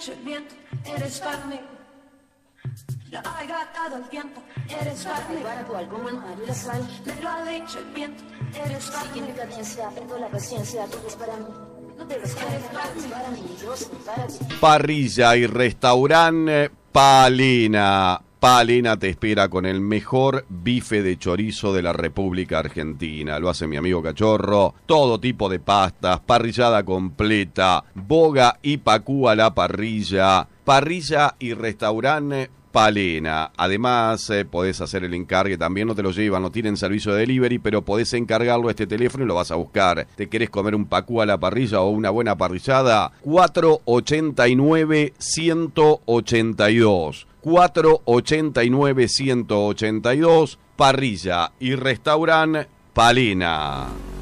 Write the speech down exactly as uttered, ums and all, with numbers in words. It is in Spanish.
El viento, eres para mí. Lo ha gastado el tiempo, eres para mí. Para tu álbum, Mario la sal. Me lo ha dicho el viento, eres para Sigue mí. mi cadencia, tengo la paciencia, tú eres para mí. No te descargues, eres para mí, yo soy para ti. Parrilla y restaurante Palena. Palena te espera con el mejor bife de chorizo de la República Argentina. Lo hace mi amigo Cachorro. Todo tipo de pastas, parrillada completa, boga y pacú a la parrilla. Parrilla y restaurante Palena. Además, eh, podés hacer el encargue, también no te lo llevan, no tienen servicio de delivery, pero podés encargarlo a este teléfono y lo vas a buscar. ¿Te querés comer un pacú a la parrilla o una buena parrillada? cuatro ochenta y nueve, ciento ochenta y dos. cuatro ochenta y nueve, ciento ochenta y dos. Parrilla y restaurante Palena.